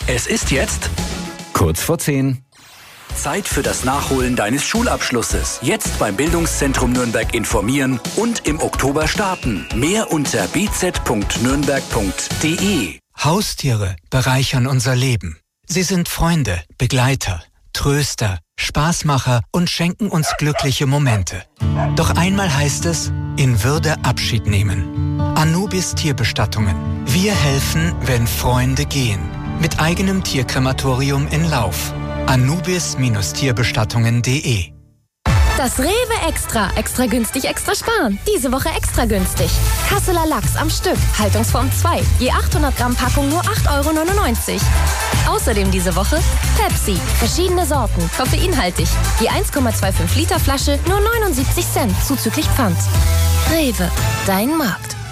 Es ist jetzt kurz vor 10. Zeit für das Nachholen deines Schulabschlusses. Jetzt beim Bildungszentrum Nürnberg informieren und im Oktober starten. Mehr unter bz.nürnberg.de. Haustiere bereichern unser Leben. Sie sind Freunde, Begleiter, Tröster, Spaßmacher und schenken uns glückliche Momente. Doch einmal heißt es, in Würde Abschied nehmen. Anubis Tierbestattungen. Wir helfen, wenn Freunde gehen. Mit eigenem Tierkrematorium in Lauf. Anubis-Tierbestattungen.de. Das Rewe Extra. Extra günstig, extra sparen. Diese Woche extra günstig. Kasseler Lachs am Stück. Haltungsform 2. Je 800 Gramm Packung nur 8,99 €. Außerdem diese Woche Pepsi. Verschiedene Sorten. Koffeinhaltig. Je 1,25 Liter Flasche nur 79 Cent. Zuzüglich Pfand. Rewe. Dein Markt.